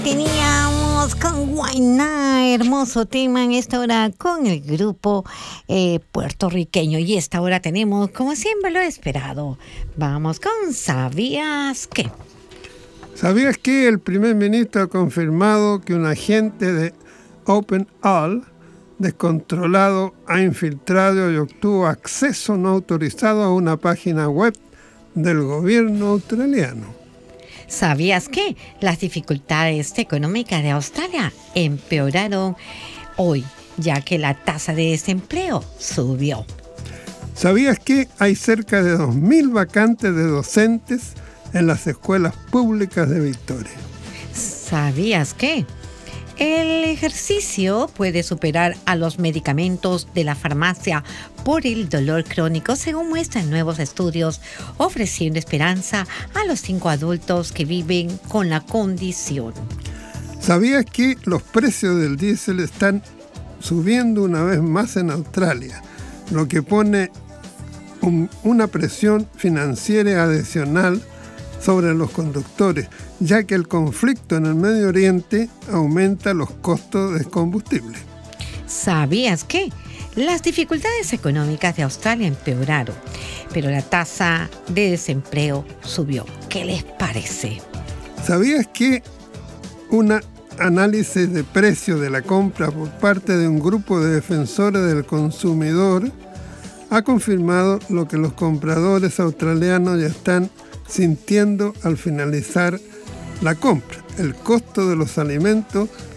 Teníamos con Guainá, hermoso tema en esta hora con el grupo puertorriqueño. Y esta hora tenemos, como siempre lo he esperado, vamos con ¿Sabías qué? ¿Sabías que el primer ministro ha confirmado que un agente de OpenAI descontrolado ha infiltrado y obtuvo acceso no autorizado a una página web del gobierno australiano? ¿Sabías que las dificultades económicas de Australia empeoraron hoy, ya que la tasa de desempleo subió? ¿Sabías que hay cerca de 2.000 vacantes de docentes en las escuelas públicas de Victoria? ¿Sabías que el ejercicio puede superar a los medicamentos de la farmacia por el dolor crónico, según muestran nuevos estudios, ofreciendo esperanza a los 5 adultos que viven con la condición? ¿Sabías que los precios del diésel están subiendo una vez más en Australia, lo que pone una presión financiera adicional sobre los conductores, ya que el conflicto en el Medio Oriente aumenta los costos del combustible? ¿Sabías que las dificultades económicas de Australia empeoraron, pero la tasa de desempleo subió? ¿Qué les parece? ¿Sabías que un análisis de precio de la compra por parte de un grupo de defensores del consumidor ha confirmado lo que los compradores australianos ya están sintiendo al finalizar la compra? El costo de los alimentos